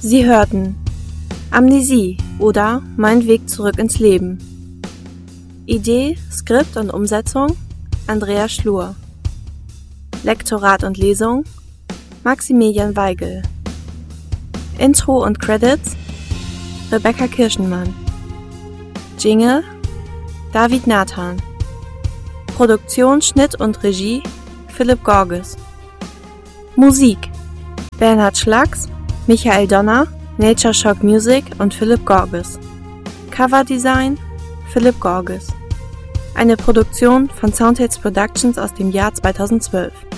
Sie hörten Amnesie oder Mein Weg zurück ins Leben. Idee, Skript und Umsetzung Andreas Schlur. Lektorat und Lesung Maximilian Weigel. Intro und Credits Rebecca Kirschenmann. Jingle David Nathan. Produktion, Schnitt und Regie Philipp Gorges. Musik Bernhard Schlags, Michael Donner, Nature Shock Music und Philipp Gorges. Coverdesign Philipp Gorges. Eine Produktion von Soundheads Productions aus dem Jahr 2012.